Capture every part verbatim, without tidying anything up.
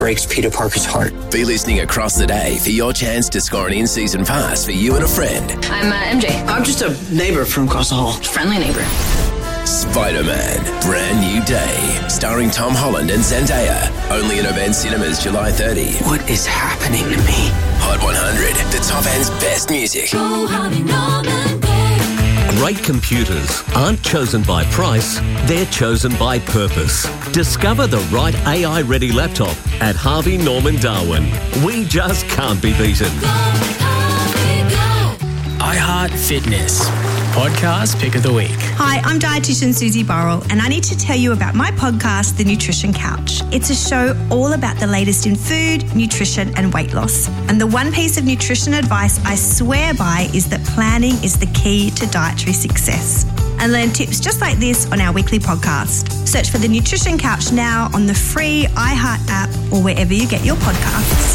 breaks Peter Parker's heart. Be listening across the day for your chance to score an in-season pass for you and a friend. I'm uh, M J. I'm just a neighbor from across the hall. Friendly neighbor. Spider-Man, brand new day. Starring Tom Holland and Zendaya. Only in Event Cinemas July thirtieth. What is happening to me? Hot one hundred, the top end's best music. Go Harvey Norman Day. Great computers aren't chosen by price, they're chosen by purpose. Discover the right A I-ready laptop at Harvey Norman Darwin. We just can't be beaten. Go Harvey, go. iHeart Fitness. Podcast Pick of the Week. Hi, I'm dietitian Susie Burrell, and I need to tell you about my podcast, The Nutrition Couch. It's a show all about the latest in food, nutrition, and weight loss. And the one piece of nutrition advice I swear by is that planning is the key to dietary success. And learn tips just like this on our weekly podcast. Search for The Nutrition Couch now on the free iHeart app or wherever you get your podcasts.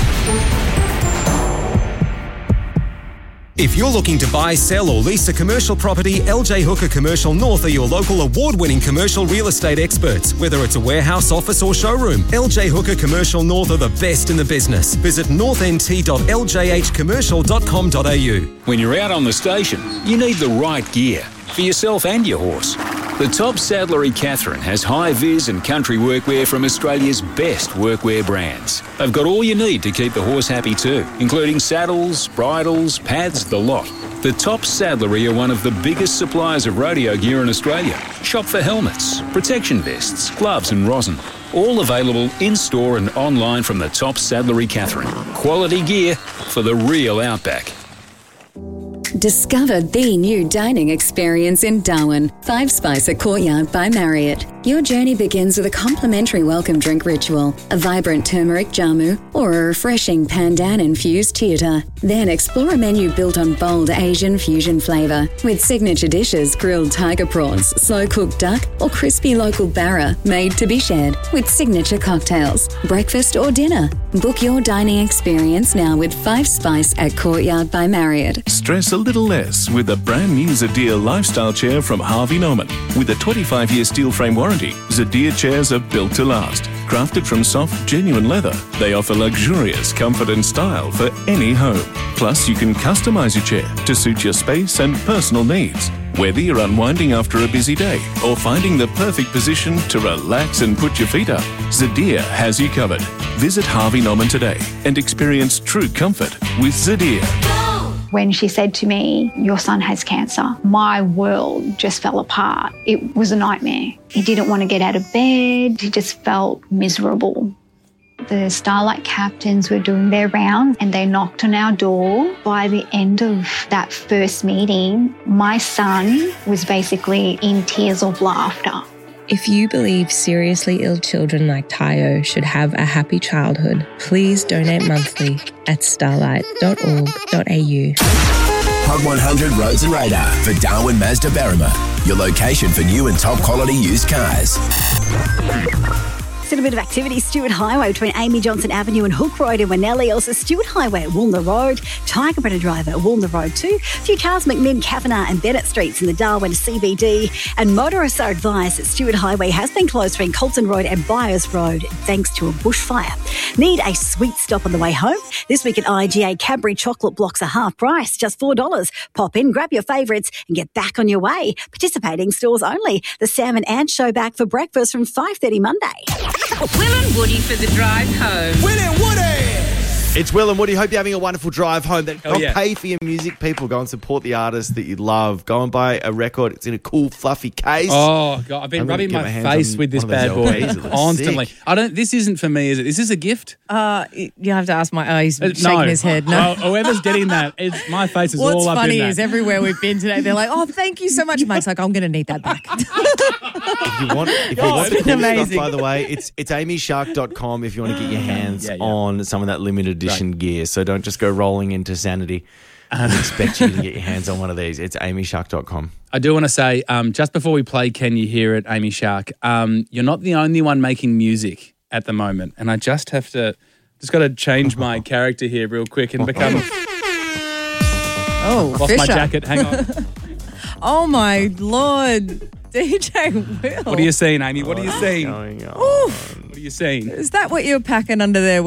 If you're looking to buy, sell or lease a commercial property, L J Hooker Commercial North are your local award-winning commercial real estate experts. Whether it's a warehouse, office or showroom, L J Hooker Commercial North are the best in the business. Visit north n t dot l j h commercial dot com dot a u. When you're out on the station, you need the right gear for yourself and your horse. The Top Saddlery Catherine has high-vis and country workwear from Australia's best workwear brands. They've got all you need to keep the horse happy too, including saddles, bridles, pads, the lot. The Top Saddlery are one of the biggest suppliers of rodeo gear in Australia. Shop for helmets, protection vests, gloves and rosin. All available in-store and online from the Top Saddlery Catherine. Quality gear for the real outback. Discover the new dining experience in Darwin. Five Spice at Courtyard by Marriott. Your journey begins with a complimentary welcome drink ritual, a vibrant turmeric jamu, or a refreshing pandan-infused theatre. Then explore a menu built on bold Asian fusion flavour, with signature dishes, grilled tiger prawns, slow-cooked duck, or crispy local barra, made to be shared, with signature cocktails, breakfast or dinner. Book your dining experience now with Five Spice at Courtyard by Marriott. Stress a little less with a brand new Zadir lifestyle chair from Harvey Norman. With a twenty-five year steel frame warranty, Zadir chairs are built to last. Crafted from soft, genuine leather, they offer luxurious comfort and style for any home. Plus, you can customise your chair to suit your space and personal needs. Whether you're unwinding after a busy day or finding the perfect position to relax and put your feet up, Zadir has you covered. Visit Harvey Norman today and experience true comfort with Zadir. When she said to me, your son has cancer, my world just fell apart. It was a nightmare. He didn't want to get out of bed. He just felt miserable. The Starlight captains were doing their rounds and they knocked on our door. By the end of that first meeting, my son was basically in tears of laughter. If you believe seriously ill children like Tayo should have a happy childhood, please donate monthly at starlight dot org dot a u. Hot one hundred Roads and Radar for Darwin Mazda Berrima, your location for new and top quality used cars. Still a bit of activity. Stewart Highway between Amy Johnson Avenue and Hook Road in Wanelli. Also Stewart Highway at Woolner Road. Tiger Brenner Drive at Woolner Road too. A few cars, McMinn, Kavanagh and Bennett Streets in the Darwin C B D. And motorists are advised that Stewart Highway has been closed between Colton Road and Byers Road thanks to a bushfire. Need a sweet stop on the way home? This week at I G A, Cadbury chocolate blocks are half price, just four dollars. Pop in, grab your favourites and get back on your way. Participating stores only. The Sam and Ann Show back for breakfast from five thirty Monday. Will and Woody for the drive home. Will and Woody! It's Will and Woody. Hope you're having a wonderful drive home. Go oh, yeah. pay for your music, people. Go and support the artists that you love. Go and buy a record. It's in a cool, fluffy case. Oh, God. I've been I'm rubbing my, my face with this bad boy constantly. I don't. This isn't for me, is it? Is this a gift? Uh, you have to ask my... Oh, he's uh, shaking no. his head. No. Oh, whoever's getting that, it's, my face is What's all up in that. What's funny is everywhere we've been today, they're like, oh, thank you so much. Mike's like, I'm going to need that back. If you want, if you Oh, want the it's cool amazing. stuff, by the way, it's it's amy shark dot com if you want to get your hands Yeah, yeah. on some of that limited edition Right. gear. So don't just go rolling into Sanity and expect you to get your hands on one of these. It's amy shark dot com. I do want to say, um, just before we play Can You Hear It, Amy Shark, um, you're not the only one making music at the moment. And I just have to, just got to change my character here real quick and become... Oh, Lost Fisher. my jacket, hang on. Oh, my Lord. D J Will. What are you seeing, Amy? What are you seeing? Going on? What are you you seen? Is that what you're packing under there?